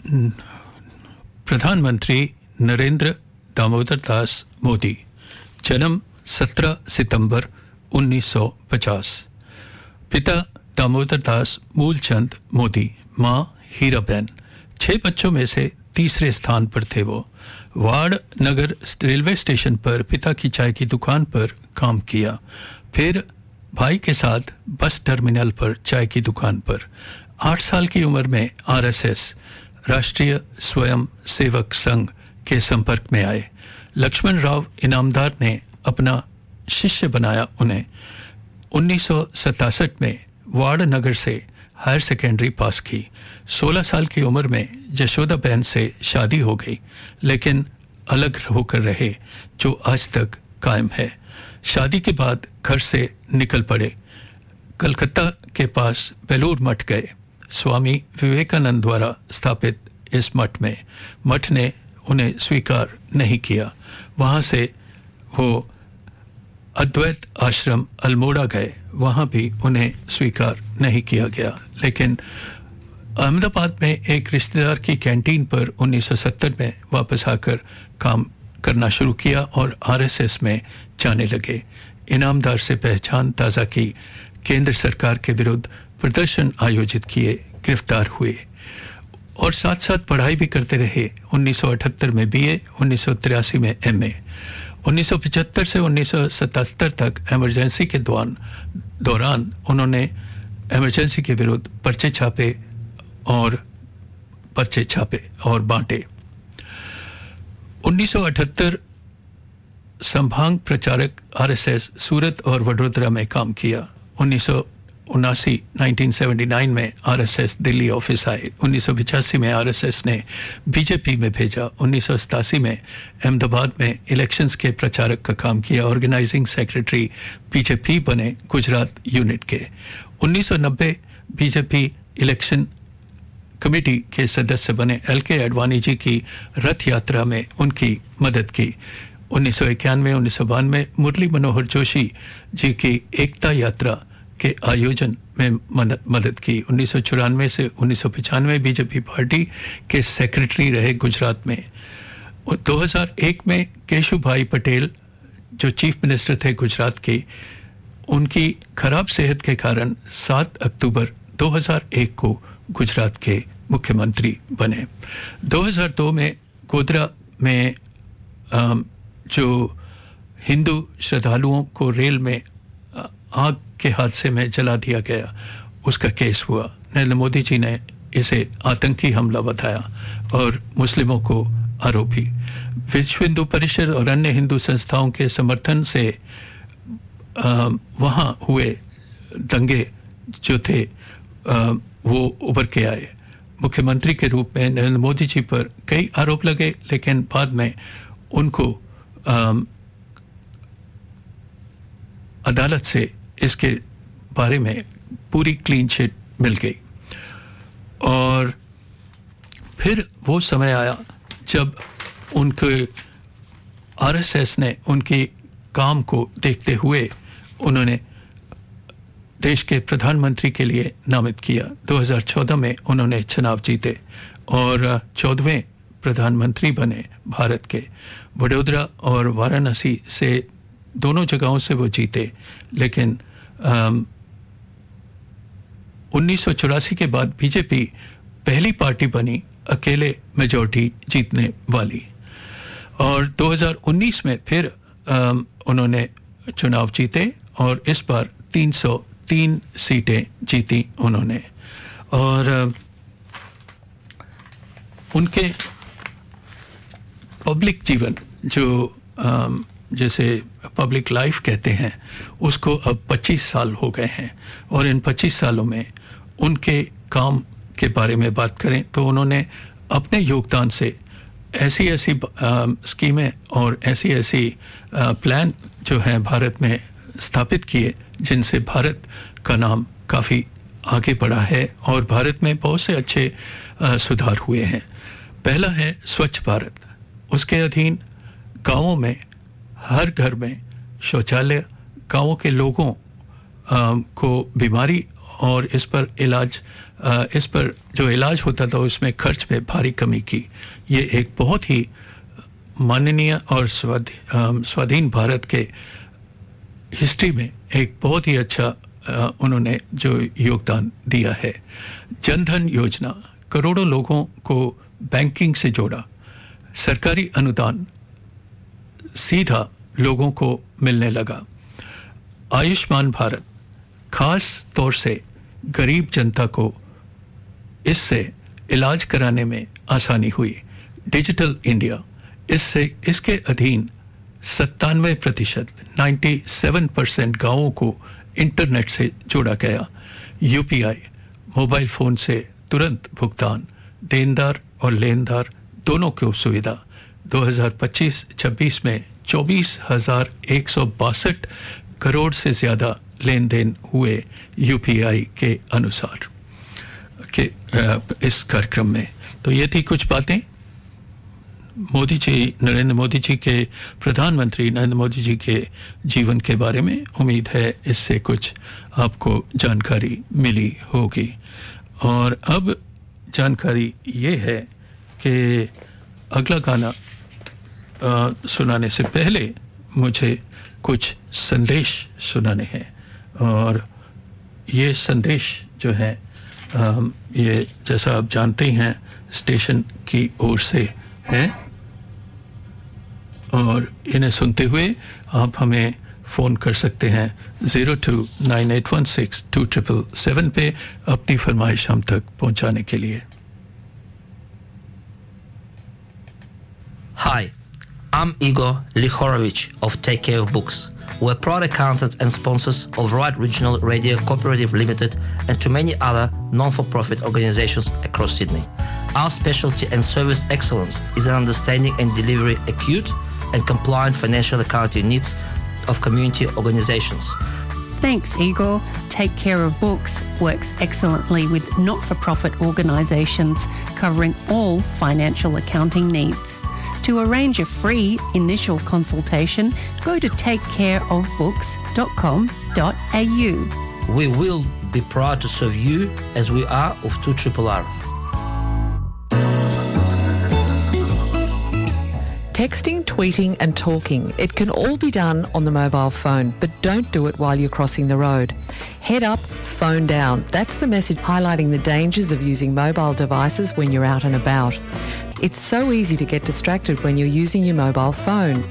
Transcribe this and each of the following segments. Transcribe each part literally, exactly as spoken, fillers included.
प्रधानमंत्री नरेंद्र दामोदर दास मोदी, जन्म सत्रह सितंबर उन्नीस सौ पचास। पिता दामोदर दास मूलचंद मोदी, माँ हीराबेन। छह बच्चों में से तीसरे स्थान पर थे वो। वाड़ नगर रेलवे स्टेशन पर पिता की चाय की दुकान पर काम किया, फिर भाई के साथ बस टर्मिनल पर चाय की दुकान पर। आठ साल की उम्र में आरएसएस राष्ट्रीय स्वयं सेवक संघ के संपर्क में आए। लक्ष्मण राव इनामदार ने अपना शिष्य बनाया उन्हें। उन्नीस सौ सतासठ में वाड़ नगर से हायर सेकेंडरी पास की। सोलह साल की उम्र में जशोदा बहन से शादी हो गई, लेकिन अलग होकर रहे, जो आज तक कायम है। शादी के बाद घर से निकल पड़े। कलकत्ता के पास बेलूर मठ गए। स्वामी विवेकानंद द्वारा स्थापित इस मठ में मठ ने उन्हें स्वीकार नहीं किया। वहाँ से वो अद्वैत आश्रम अल्मोड़ा गए, वहाँ भी उन्हें स्वीकार नहीं किया गया। लेकिन अहमदाबाद में एक रिश्तेदार की कैंटीन पर उन्नीस सौ सत्तर में वापस आकर काम करना शुरू किया और आरएसएस में जाने लगे। इनामदार से पहचान ताज़ा की, केंद्र सरकार के विरुद्ध प्रदर्शन आयोजित किए, गिरफ्तार हुए और साथ साथ पढ़ाई भी करते रहे। उन्नीस सौ अठहत्तर में बीए, उन्नीस सौ तिरासी में एमए। उन्नीस सौ पचहत्तर से उन्नीस सौ सतहत्तर तक इमरजेंसी के दौरान दौरान उन्होंने इमरजेंसी के विरुद्ध पर्चे छापे और पर्चे छापे और बांटे। उन्नीस सौ अठहत्तर संभाग प्रचारक आरएसएस सूरत और वडोदरा में काम किया। उन्नीस सौ उनासी उन्नीस सौ उन्यासी में आरएसएस दिल्ली ऑफिस आए। उन्नीस सौ पचासी में आरएसएस ने बीजेपी में भेजा। उन्नीस सौ सतासी में अहमदाबाद में इलेक्शंस के प्रचारक का काम किया। ऑर्गेनाइजिंग सेक्रेटरी बीजेपी बने गुजरात यूनिट के। उन्नीस सौ नब्बे बीजेपी इलेक्शन कमेटी के सदस्य बने। एल के अडवाणी जी की रथ यात्रा में उनकी मदद की। उन्नीस सौ इक्यानवे उन्नीस सौ बानवे मुरली मनोहर जोशी जी की एकता यात्रा के आयोजन में मदद की। उन्नीस सौ चौरानवे से उन्नीस सौ पचानवे बीजेपी पार्टी के सेक्रेटरी रहे गुजरात में। दो हज़ार एक में केशु भाई पटेल जो चीफ मिनिस्टर थे गुजरात के, उनकी खराब सेहत के कारण सात अक्टूबर दो हज़ार एक को गुजरात के मुख्यमंत्री बने। दो हज़ार दो में गोधरा में जो हिंदू श्रद्धालुओं को रेल में आग के हादसे में जला दिया गया, उसका केस हुआ। नरेंद्र मोदी जी ने इसे आतंकी हमला बताया और मुस्लिमों को आरोपी। विश्व हिंदू परिषद और अन्य हिंदू संस्थाओं के समर्थन से आ, वहाँ हुए दंगे जो थे आ, वो उभर के आए। मुख्यमंत्री के रूप में नरेंद्र मोदी जी पर कई आरोप लगे, लेकिन बाद में उनको आ, अदालत से इसके बारे में पूरी क्लीन चिट मिल गई। और फिर वो समय आया जब उनके आरएसएस ने उनके काम को देखते हुए उन्होंने देश के प्रधानमंत्री के लिए नामित किया। दो हज़ार चौदह में उन्होंने चुनाव जीते और चौदहवें प्रधानमंत्री बने भारत के। वडोदरा और वाराणसी से दोनों जगहों से वो जीते, लेकिन उन्नीस सौ चौरासी के बाद बीजेपी पहली पार्टी बनी अकेले मेजॉरिटी जीतने वाली। और दो हज़ार उन्नीस में फिर आ, उन्होंने चुनाव जीते और इस बार तीन सौ तीन सीटें जीती उन्होंने। और आ, उनके पब्लिक जीवन जो आ, जैसे पब्लिक लाइफ कहते हैं, उसको अब पच्चीस साल हो गए हैं। और इन पच्चीस सालों में उनके काम के बारे में बात करें तो उन्होंने अपने योगदान से ऐसी ऐसी स्कीमें और ऐसी ऐसी आ, प्लान जो हैं भारत में स्थापित किए, जिनसे भारत का नाम काफ़ी आगे बढ़ा है और भारत में बहुत से अच्छे आ, सुधार हुए हैं। पहला है स्वच्छ भारत। उसके अधीन गांवों में हर घर में शौचालय, गांवों के लोगों आ, को बीमारी और इस पर इलाज इस पर जो इलाज होता था उसमें खर्च में भारी कमी की। ये एक बहुत ही माननीय और स्वाधीन भारत के हिस्ट्री में एक बहुत ही अच्छा उन्होंने जो योगदान दिया है। जनधन योजना करोड़ों लोगों को बैंकिंग से जोड़ा। सरकारी अनुदान सीधा लोगों को मिलने लगा। आयुष्मान भारत खास तौर से गरीब जनता को इससे इलाज कराने में आसानी हुई। डिजिटल इंडिया इससे इसके अधीन सत्तानवे प्रतिशत नाइन्टी सेवन परसेंट गाँवों को इंटरनेट से जोड़ा गया। यूपीआई मोबाइल फ़ोन से तुरंत भुगतान, देनदार और लेनदार दोनों को सुविधा। दो हज़ार पच्चीस छब्बीस में चौबीस हज़ार एक सौ बासठ करोड़ से ज़्यादा लेन देन हुए यूपीआई के अनुसार के इस कार्यक्रम में। तो ये थी कुछ बातें मोदी जी, नरेंद्र मोदी जी के, प्रधानमंत्री नरेंद्र मोदी जी के जीवन के बारे में। उम्मीद है इससे कुछ आपको जानकारी मिली होगी। और अब जानकारी ये है कि अगला गाना आ, सुनाने से पहले मुझे कुछ संदेश सुनाने हैं। और ये संदेश जो है आ, ये जैसा आप जानते हैं स्टेशन की ओर से है, और इन्हें सुनते हुए आप हमें फ़ोन कर सकते हैं zero two nine eight one six to triple seven पे अपनी फरमाइश हम तक पहुंचाने के लिए। Hi, I'm Igor Lihorovich of Take Care of Books. We're proud accountants and sponsors of Right Regional Radio Cooperative Limited and to many other non-for-profit organizations across Sydney. Our specialty and service excellence is in understanding and delivering acute and compliant financial accounting needs of community organizations. Thanks, Igor. Take Care of Books works excellently with not-for-profit organisations covering all financial accounting needs. To arrange a free initial consultation, go to take care of books dot com dot a u. We will be proud to serve you as we are of two R R R. Texting, tweeting and talking, it can all be done on the mobile phone, but don't do it while you're crossing the road. Head up, phone down. That's the message highlighting the dangers of using mobile devices when you're out and about. It's so easy to get distracted when you're using your mobile phone.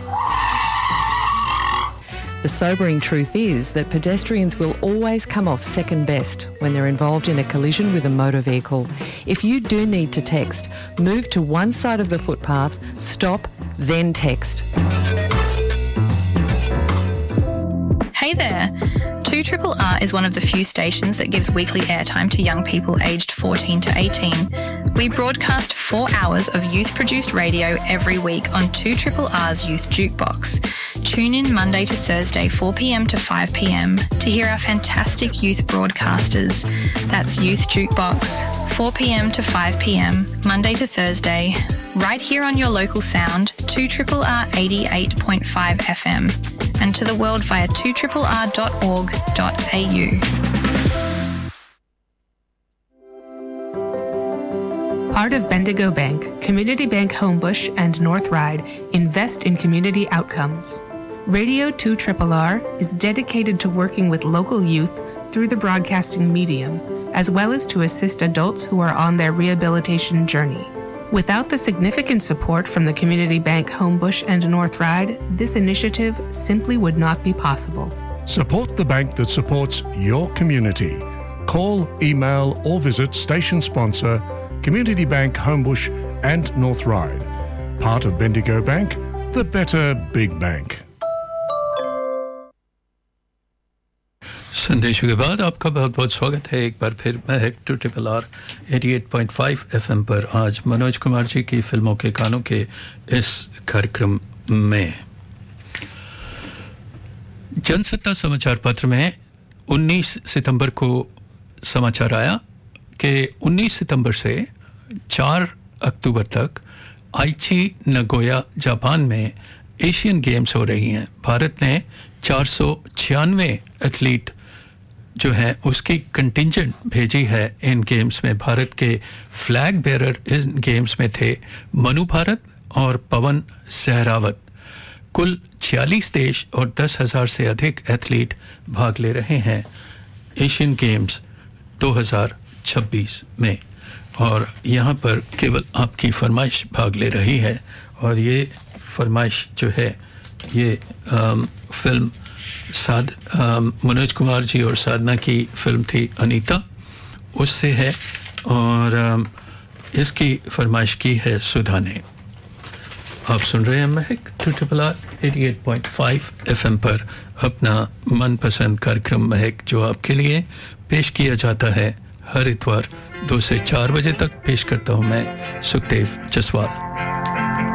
The sobering truth is that pedestrians will always come off second best when they're involved in a collision with a motor vehicle. If you do need to text, move to one side of the footpath, stop, then text. Hey there! two R R R is one of the few stations that gives weekly airtime to young people aged fourteen to eighteen. We broadcast four hours of youth-produced radio every week on two R R R's Youth Jukebox. Tune in Monday to Thursday, four p.m. to five p.m. to hear our fantastic youth broadcasters. That's Youth Jukebox, four p.m. to five p.m. Monday to Thursday, right here on your local sound, two R R R eighty-eight point five F M, and to the world via two R R R dot org dot a u. Part of Bendigo Bank, Community Bank Homebush and North Ryde invest in community outcomes. Radio two R R R is dedicated to working with local youth through the broadcasting medium, as well as to assist adults who are on their rehabilitation journey. Without the significant support from the Community Bank Homebush and North Ryde, this initiative simply would not be possible. Support the bank that supports your community. Call, email or visit station sponsor Community Bank Homebush and North Ryde. Part of Bendigo Bank, the better big bank. संदेशों के बाद आपका बहुत बहुत स्वागत है एक बार फिर मैं है टू ट्रिपल आर अठासी पॉइंट फाइव एफएम पर। आज मनोज कुमार जी की फिल्मों के गानों के इस कार्यक्रम में जनसत्ता समाचार पत्र में उन्नीस सितंबर को समाचार आया कि उन्नीस सितंबर से चार अक्टूबर तक आइची नगोया जापान में एशियन गेम्स हो रही हैं। भारत ने चार सौ छियानवे एथलीट जो है उसकी कंटिंजेंट भेजी है इन गेम्स में। भारत के फ्लैग बेरर इन गेम्स में थे मनु भारत और पवन सहरावत। कुल छियालीस देश और दस हज़ार से अधिक एथलीट भाग ले रहे हैं एशियन गेम्स दो हज़ार छब्बीस में, और यहाँ पर केवल आपकी फरमाइश भाग ले रही है। और ये फरमाइश जो है ये आम, फिल्म साद आम, मनोज कुमार जी और साधना की फिल्म थी अनीता, उससे है, और आम, इसकी फरमाइश की है सुधा ने। आप सुन रहे हैं महक टू ट्रिपल आर अट्ठासी पॉइंट पाँच एफएम पर अपना मनपसंद कार्यक्रम महक, जो आपके लिए पेश किया जाता है हर इतवार दो से चार बजे तक। पेश करता हूं मैं सुखदेव जसवाल।